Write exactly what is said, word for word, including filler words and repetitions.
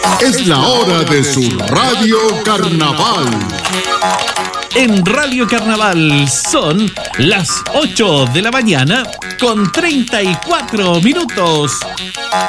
Es la hora de su Radio Carnaval. En Radio Carnaval son las ocho de la mañana con treinta y cuatro minutos.